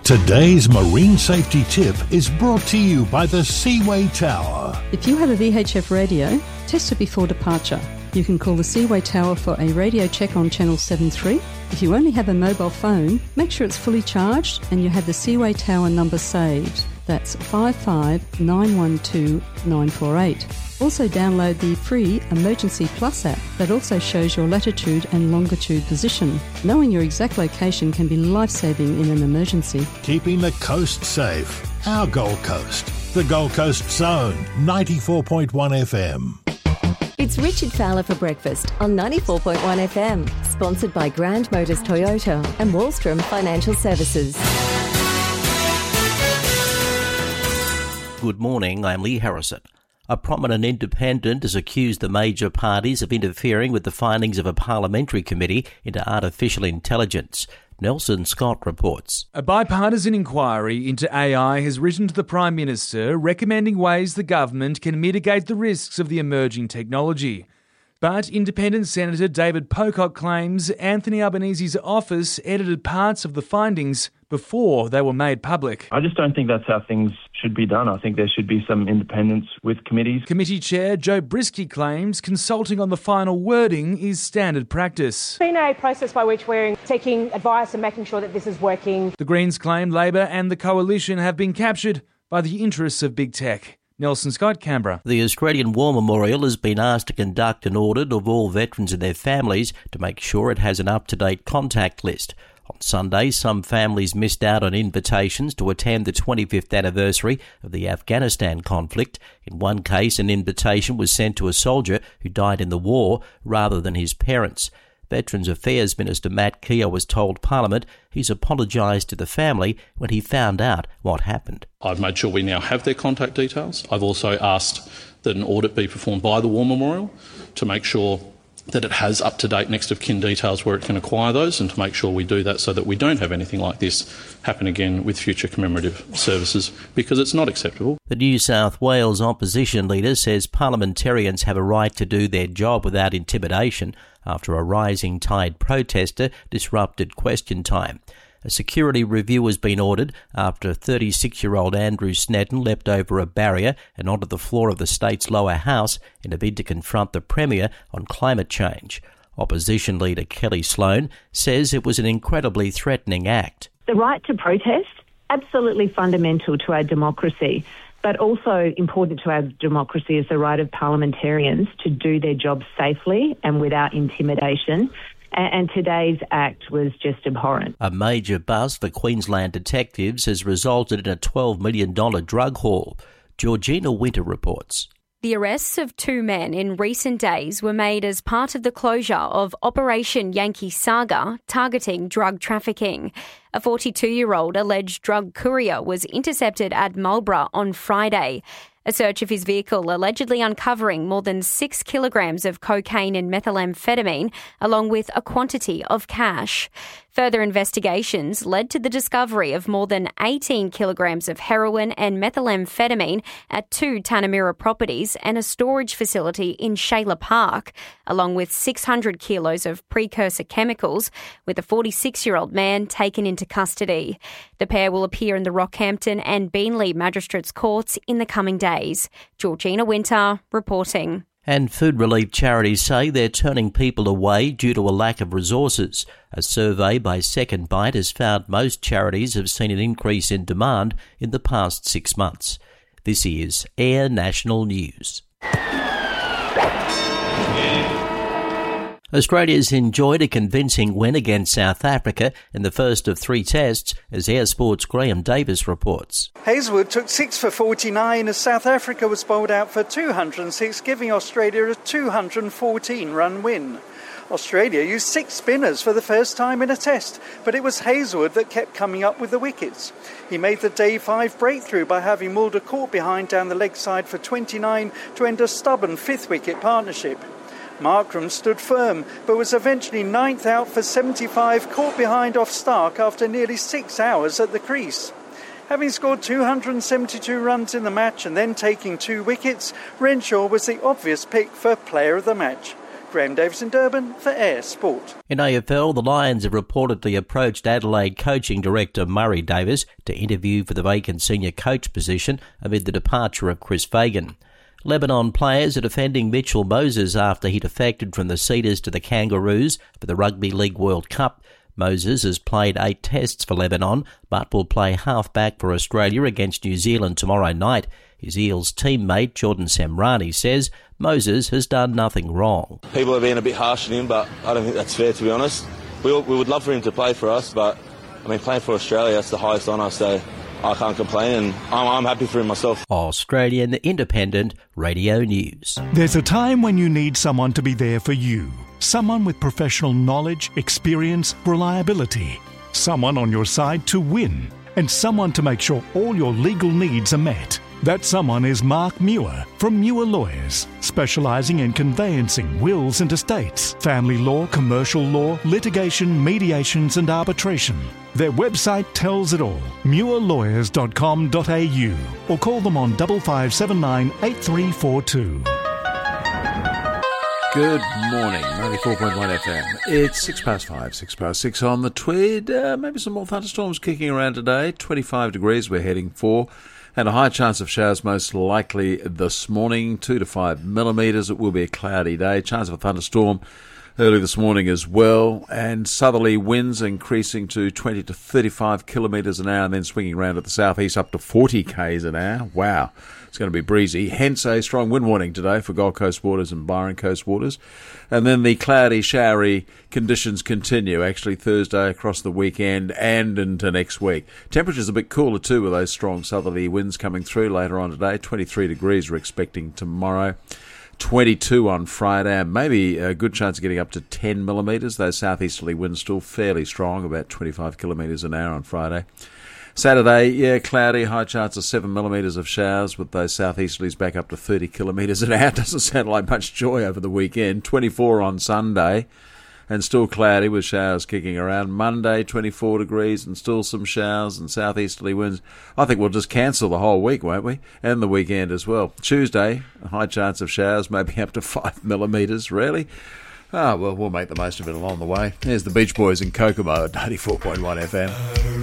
Today's marine safety tip is brought to you by the Seaway Tower. If you have a VHF radio, test it before departure. You can call the Seaway Tower for a radio check on channel 73. If you only have a mobile phone, make sure it's fully charged and you have the Seaway Tower number saved. That's 55912 Also download the free Emergency Plus app that also shows your latitude and longitude position. Knowing your exact location can be life-saving in an emergency. Keeping the coast safe. Our Gold Coast. The Gold Coast Zone, 94.1 FM. It's Richard Fowler for breakfast on 94.1 FM. Sponsored by Grand Motors Toyota and Wallstrom Financial Services. Good morning, I'm Lee Harrison. A prominent independent has accused the major parties of interfering with the findings of a parliamentary committee into artificial intelligence. Nelson Scott reports. A bipartisan inquiry into AI has written to the Prime Minister recommending ways the government can mitigate the risks of the emerging technology. But Independent Senator David Pocock claims Anthony Albanese's office edited parts of the findings before they were made public. I just don't think that's how things should be done. I think there should be some independence with committees. Committee Chair Joe Brisky claims consulting on the final wording is standard practice. It's been a process by which we're taking advice and making sure that this is working. The Greens claim Labor and the Coalition have been captured by the interests of big tech. Nelson Scott, Canberra. The Australian War Memorial has been asked to conduct an audit of all veterans and their families to make sure it has an up-to-date contact list. On Sunday, some families missed out on invitations to attend the 25th anniversary of the Afghanistan conflict. In one case, an invitation was sent to a soldier who died in the war rather than his parents. Veterans Affairs Minister Matt Keogh has told Parliament he's apologised to the family when he found out what happened. I've made sure we now have their contact details. I've also asked that an audit be performed by the War Memorial to make sure that it has up-to-date next of kin details where it can acquire those, and to make sure we do that so that we don't have anything like this happen again with future commemorative services, because it's not acceptable. The New South Wales opposition leader says parliamentarians have a right to do their job without intimidation after a rising tide protester disrupted question time. A security review has been ordered after 36-year-old Andrew Snedden leapt over a barrier and onto the floor of the state's lower house in a bid to confront the Premier on climate change. Opposition leader Kelly Sloan says it was an incredibly threatening act. The right to protest, absolutely fundamental to our democracy, but also important to our democracy is the right of parliamentarians to do their job safely and without intimidation. And today's act was just abhorrent. A major bust for Queensland detectives has resulted in a $12 million drug haul. Georgina Winter reports. The arrests of two men in recent days were made as part of the closure of Operation Yankee Saga, targeting drug trafficking. A 42-year-old alleged drug courier was intercepted at Marlborough on Friday. A search of his vehicle allegedly uncovering more than 6 kilograms of cocaine and methamphetamine, along with a quantity of cash. Further investigations led to the discovery of more than 18 kilograms of heroin and methamphetamine at 2 Tanamura properties and a storage facility in Shayla Park, along with 600 kilos of precursor chemicals, with a 46-year-old man taken into custody. The pair will appear in the Rockhampton and Beenleigh Magistrates Courts in the coming days. Georgina Winter reporting. And food relief charities say they're turning people away due to a lack of resources. A survey by Second Bite has found most charities have seen an increase in demand in the past 6 months. This is Air National News. Australia's enjoyed a convincing win against South Africa in the first of 3 tests, as Air Sports' Graham Davis reports. Hazlewood took 6 for 49 as South Africa was bowled out for 206, giving Australia a 214-run win. Australia used 6 spinners for the first time in a test, but it was Hazlewood that kept coming up with the wickets. He made the day 5 breakthrough by having Mulder caught behind down the leg side for 29 to end a stubborn 5th wicket partnership. Markram stood firm, but was eventually 9th out for 75, caught behind off Stark after nearly 6 hours at the crease. Having scored 272 runs in the match and then taking 2 wickets, Renshaw was the obvious pick for player of the match. Graham Davis in Durban for Air Sport. In AFL, the Lions have reportedly approached Adelaide coaching director Murray Davis to interview for the vacant senior coach position amid the departure of Chris Fagan. Lebanon players are defending Mitchell Moses after he defected from the Cedars to the Kangaroos for the Rugby League World Cup. Moses has played 8 tests for Lebanon, but will play half-back for Australia against New Zealand tomorrow night. His Eels teammate, Jordan Samrani, says Moses has done nothing wrong. People are being a bit harsh on him, but I don't think that's fair, to be honest. We would love for him to play for us, but, playing for Australia, that's the highest honour, so I can't complain, and I'm happy for him myself. Australian Independent Radio News. There's a time when you need someone to be there for you. Someone with professional knowledge, experience, reliability. Someone on your side to win. And someone to make sure all your legal needs are met. That someone is Mark Muir from Muir Lawyers, specialising in conveyancing wills and estates, family law, commercial law, litigation, mediations and arbitration. Their website tells it all, muirlawyers.com.au, or call them on 5579 8342. Good morning, 94.1 FM. It's 5:06, 6:06 on the Tweed. Maybe some more thunderstorms kicking around today. 25 degrees we're heading for. And a high chance of showers most likely this morning, 2 to 5 millimetres. It will be a cloudy day. Chance of a thunderstorm early this morning as well. And southerly winds increasing to 20 to 35 kilometres an hour and then swinging around at the southeast up to 40 k's an hour. Wow. It's going to be breezy, hence a strong wind warning today for Gold Coast waters and Byron Coast waters. And then the cloudy, showery conditions continue, actually Thursday across the weekend and into next week. Temperatures a bit cooler too with those strong southerly winds coming through later on today. 23 degrees we're expecting tomorrow. 22 on Friday, and maybe a good chance of getting up to 10 millimetres. Those southeasterly winds still fairly strong, about 25 kilometres an hour on Friday. Saturday, cloudy, high chance of 7 millimetres of showers with those southeasterlies back up to 30 kilometres an hour. Doesn't sound like much joy over the weekend. 24 on Sunday and still cloudy with showers kicking around. Monday, 24 degrees and still some showers and southeasterly winds. I think we'll just cancel the whole week, won't we? And the weekend as well. Tuesday, a high chance of showers, maybe up to 5 millimetres, really. Well, we'll make the most of it along the way. There's the Beach Boys in Kokomo at 94.1 FM.